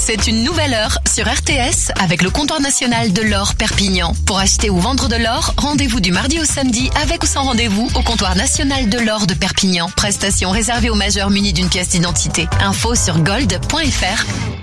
C'est une nouvelle heure sur RTS avec le comptoir national de l'or Perpignan. Pour acheter ou vendre de l'or, rendez-vous du mardi au samedi avec ou sans rendez-vous au comptoir national de l'or de Perpignan. Prestation réservée aux majeurs munis d'une pièce d'identité. Info sur gold.fr.